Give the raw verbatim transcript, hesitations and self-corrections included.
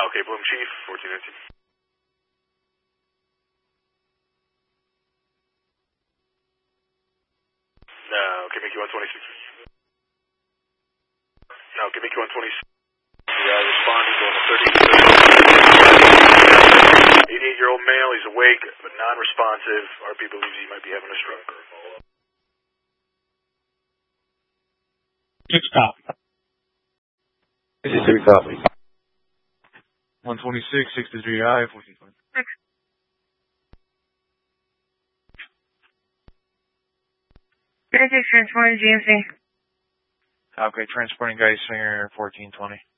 Okay, Bloom Chief, fourteen nineteen. No, okay, make you one twenty-six. No, okay, make you one twenty-six. Yeah, responding, going to thirty. eighty-eight-year-old male, he's awake, but non-responsive. R P believes he might be having a stroke. Six copy. fifty-three copy. one twenty-six, sixty-three I, fourteen twenty. thirty-six transporting G M C. Okay, transporting guy Singer, fourteen twenty.